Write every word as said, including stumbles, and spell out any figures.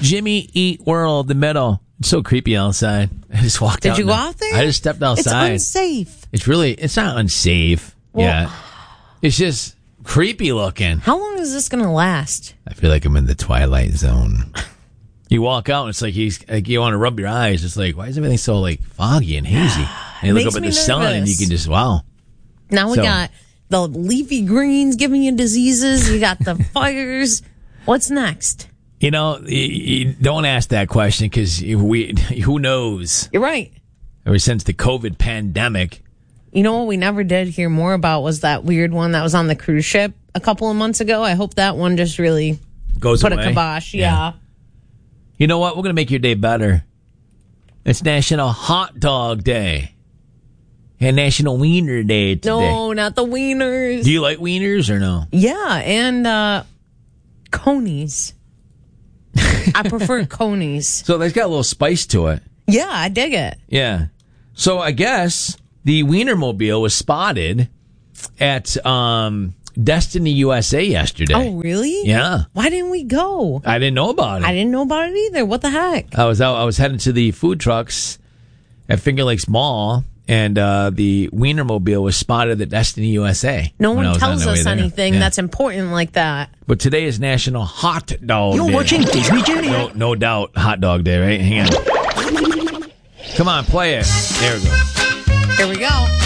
Jimmy Eat World, the middle. It's so creepy outside. I just walked Did out. Did you go the, out there? I just stepped outside. It's unsafe. It's really, it's not unsafe. Well, yeah. It's just creepy looking. How long is this going to last? I feel like I'm in the Twilight Zone. You walk out, and it's like he's like you want to rub your eyes. It's like, why is everything so like foggy and hazy? And you look up at the nervous. sun, and you can just wow. Now we so, got the leafy greens giving you diseases. You got the fires. What's next? You know, you, you don't ask that question because we who knows? You're right. Ever since the COVID pandemic. You know what we never did hear more about was that weird one that was on the cruise ship a couple of months ago. I hope that one just really goes put away. a kibosh. Yeah. yeah. You know what? We're going to make your day better. It's National Hot Dog Day. And National Wiener Day today. No, not the wieners. Do you like wieners or no? Yeah, and uh, conies. I prefer conies. So they've got a little spice to it. Yeah, I dig it. Yeah. So I guess the Wienermobile was spotted at um, Destiny U S A yesterday. Oh, really? Yeah. Why didn't we go? I didn't know about it. I didn't know about it either. What the heck? I was out. I was heading to the food trucks at Finger Lakes Mall, and uh, the Wienermobile was spotted at Destiny U S A. No one tells us anything yeah. that's important like that. But today is National Hot Dog You're Day. You're watching Disney Junior. No, no doubt, Hot Dog Day, right? Hang on. Come on, play it. There we go. Here we go.